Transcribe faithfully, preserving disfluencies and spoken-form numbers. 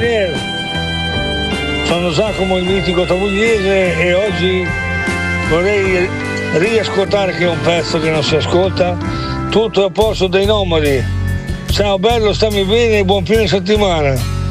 Pier, sono Giacomo il mitico tavugliese e oggi vorrei riascoltare, che è un pezzo che non si ascolta, Tutto a posto dei Nomadi. Ciao bello, stammi bene e buon fine settimana.